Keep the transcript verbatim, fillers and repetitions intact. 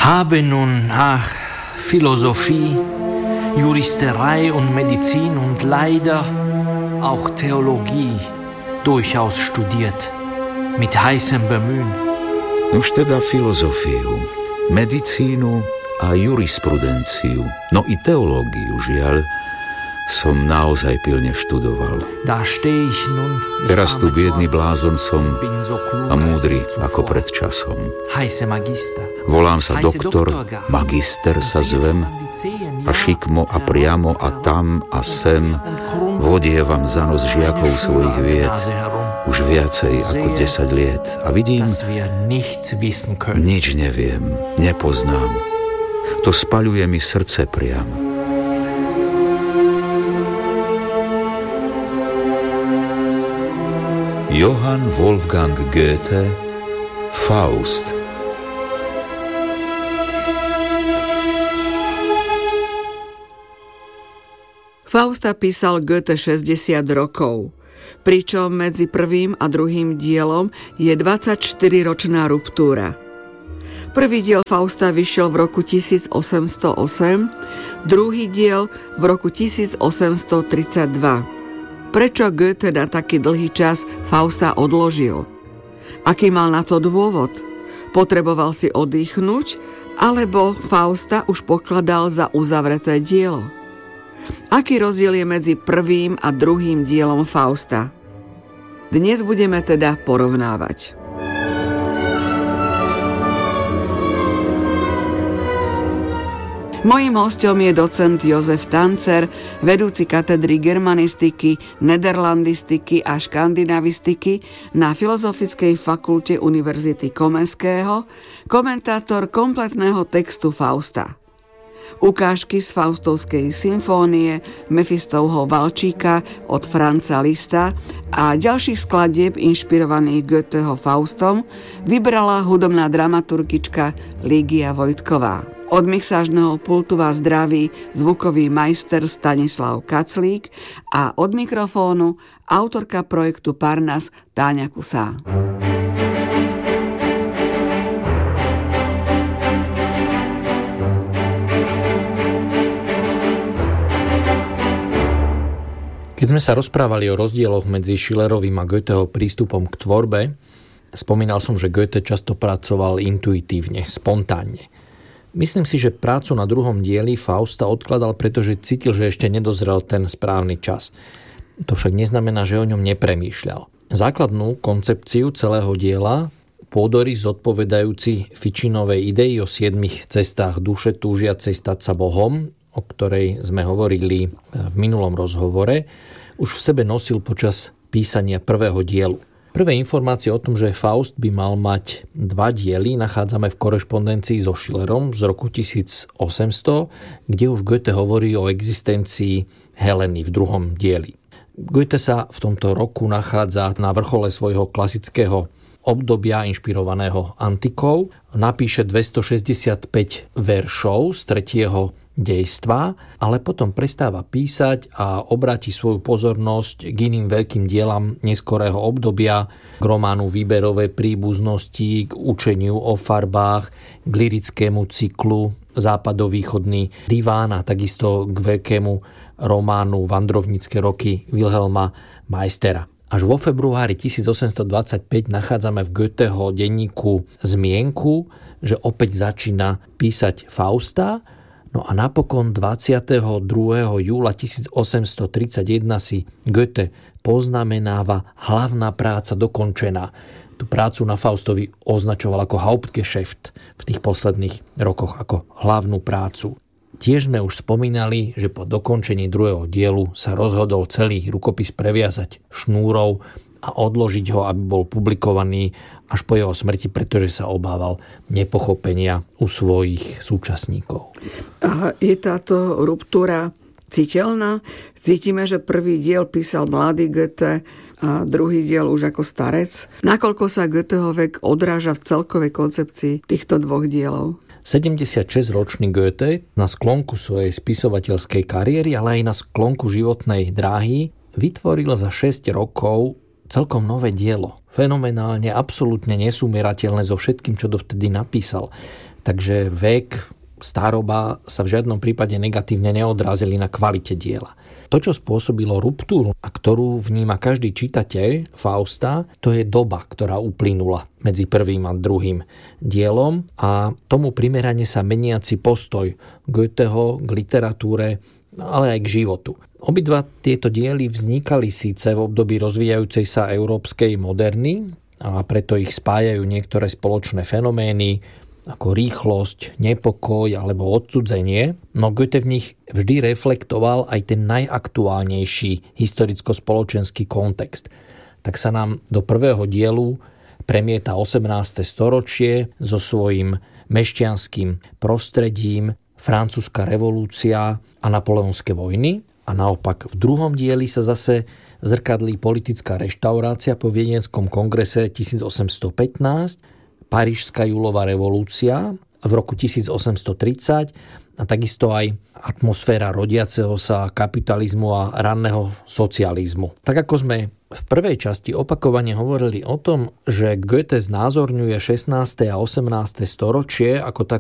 habe nun nach Philosophie, Juristerei und Medizin und leider auch Theologie durchaus studiert, mit heißem Bemühen. Už teda filozofiu, medicínu a jurisprudenciu, no i teológiu, žiaľ, som naozaj pilne študoval. Teraz tu biedný blázon som a múdry ako pred časom. Volám sa doktor, magister sa zvem a šikmo a priamo a tam a sem vodievam za nos žiakov svojich vied už viacej ako desať liet a vidím, nič neviem, nepoznám. To spaľuje mi srdce priam. Johann Wolfgang Goethe, Faust. Fausta písal Goethe šesťdesiat rokov, pričom medzi prvým a druhým dielom je dvadsaťštyriročná ruptúra. Prvý diel Fausta vyšiel v roku tisíc osemsto osem, druhý diel v roku tisíc osemsto tridsaťdva. Prečo Goethe na taký dlhý čas Fausta odložil? Aký mal na to dôvod? Potreboval si oddychnúť, alebo Fausta už pokladal za uzavreté dielo? Aký rozdiel je medzi prvým a druhým dielom Fausta? Dnes budeme teda porovnávať. Mojím hosťom je docent Jozef Tancer, vedúci katedry germanistiky, nederlandistiky a škandinavistiky na Filozofickej fakulte Univerzity Komenského, komentátor kompletného textu Fausta. Ukážky z Faustovskej symfónie, Mefistovho Valčíka od Franza Lista a ďalších skladieb inšpirovaných Goetheho Faustom vybrala hudobná dramaturgička Lígia Vojtková. Od mixážneho pultu vás zdraví zvukový majster Stanislav Kaclík a od mikrofónu autorka projektu Parnas Táňa Kusá. Keď sme sa rozprávali o rozdieloch medzi Schillerovým a Goetheho prístupom k tvorbe, spomínal som, že Goethe často pracoval intuitívne, spontánne. Myslím si, že prácu na druhom dieli Fausta odkladal, pretože cítil, že ešte nedozrel ten správny čas. To však neznamená, že o ňom nepremýšľal. Základnú koncepciu celého diela, pôdorys zodpovedajúci Ficcinovej idei o siedmich cestách duše túžiacej stať sa Bohom, o ktorej sme hovorili v minulom rozhovore, už v sebe nosil počas písania prvého dielu. Prvé informácie o tom, že Faust by mal mať dva diely, nachádzame v korešpondencii so Schillerom z roku tisíc osemsto, kde už Goethe hovorí o existencii Heleny v druhom dieli. Goethe sa v tomto roku nachádza na vrchole svojho klasického obdobia inšpirovaného antikou. Napíše dvestošesťdesiatpäť veršov z tretieho dejstva, ale potom prestáva písať a obráti svoju pozornosť k iným veľkým dielam neskorého obdobia, k románu Výberové príbuznosti, k učeniu o farbách, k lyrickému cyklu Západovýchodný diván a takisto k veľkému románu Vandrovnícke roky Wilhelma Meistera. Až vo februári tisíc osemsto dvadsaťpäť nachádzame v Goetheho denníku zmienku, že opäť začína písať Fausta. No a napokon dvadsiateho druhého júla tisíc osemsto tridsaťjeden si Goethe poznamenáva hlavná práca dokončená. Tú prácu na Faustovi označoval ako Hauptgeschäft v tých posledných rokoch ako hlavnú prácu. Tiež sme už spomínali, že po dokončení druhého dielu sa rozhodol celý rukopis previazať šnúrou a odložiť ho, aby bol publikovaný až po jeho smrti, pretože sa obával nepochopenia u svojich súčasníkov. A je táto ruptúra citeľná? Cítime, že prvý diel písal mladý Goethe a druhý diel už ako starec. Nakoľko sa Goetheho vek odráža v celkovej koncepcii týchto dvoch dielov? sedemdesiatšesťročný Goethe na sklonku svojej spisovateľskej kariéry, ale aj na sklonku životnej dráhy vytvoril za šesť rokov celkom nové dielo. Fenomenálne, absolútne nesúmerateľné so všetkým, čo dovtedy napísal. Takže vek, staroba sa v žiadnom prípade negatívne neodrazili na kvalite diela. To, čo spôsobilo ruptúru, a ktorú vníma každý čitateľ Fausta, to je doba, ktorá uplynula medzi prvým a druhým dielom a tomu primerane sa meniaci postoj Goetheho k literatúre, ale aj k životu. Obidva tieto diely vznikali síce v období rozvíjajúcej sa európskej moderny a preto ich spájajú niektoré spoločné fenomény, ako rýchlosť, nepokoj alebo odcudzenie, no Goethe v nich vždy reflektoval aj ten najaktuálnejší historicko-spoločenský kontext. Tak sa nám do prvého dielu premieta osemnáste storočie so svojím mešťanským prostredím, francúzska revolúcia a napoleonské vojny, a naopak v druhom dieli sa zase zrkadlí politická reštaurácia po Viedenskom kongrese tisícosemstopätnásť, Parížska júlová revolúcia v roku tisícosemstotridsať a takisto aj atmosféra rodiaceho sa kapitalizmu a ranného socializmu. Tak ako sme v prvej časti opakovane hovorili o tom, že Goethe znázorňuje šestnáste a osemnáste storočie ako tak